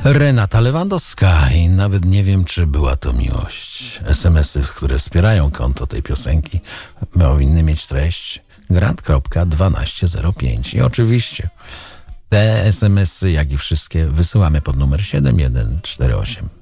Renata Lewandowska i nawet nie wiem, czy była to miłość. SMS-y, które wspierają konto tej piosenki, powinny mieć treść grant.1205. I oczywiście te SMS-y, jak i wszystkie, wysyłamy pod numer 7148.